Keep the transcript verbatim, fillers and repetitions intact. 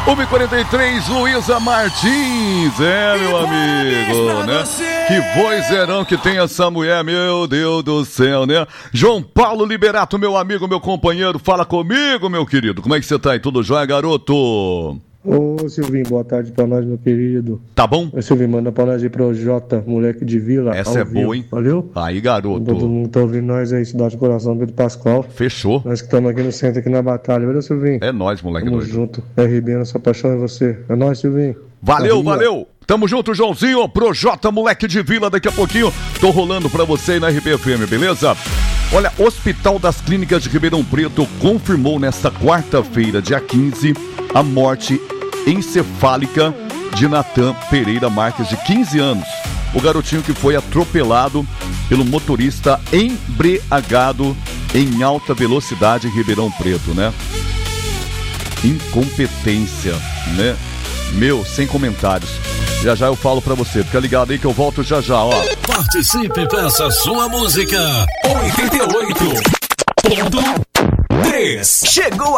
uma e quarenta e três, Luísa Martins. É, meu amigo, né? Que vozeirão que tem essa mulher, meu Deus do céu, né? João Paulo Liberato, meu amigo, meu companheiro, fala comigo, meu querido. Como é que você tá aí? Tudo jóia, garoto? Ô, Silvinho, boa tarde pra nós, meu querido. Tá bom? Ô, Silvinho, manda pra nós aí pro Jota, moleque de vila. Essa é boa, hein? Valeu? Aí, garoto. Todo mundo tá ouvindo nós aí, Cidade do Coração, Pedro Pascoal. Fechou. Nós que estamos aqui no centro, aqui na batalha. Valeu, Silvinho? É nóis, moleque Tamo doido. junto. R B, nossa paixão é você. É nóis, Silvinho. Valeu, Valeu. valeu. Tamo junto, Joãozinho. Projota, moleque de vila, daqui a pouquinho tô rolando pra você aí na R B F M, beleza? Olha, Hospital das Clínicas de Ribeirão Preto confirmou nesta quarta-feira, dia quinze, a morte encefálica de Natan Pereira Marques, de quinze anos. O garotinho que foi atropelado pelo motorista embriagado em alta velocidade em Ribeirão Preto, né? Incompetência, né? Meu, sem comentários. Já já eu falo pra você. Fica ligado aí que eu volto já já, ó. Participe, peça sua música. oitenta e oito ponto três. Chegou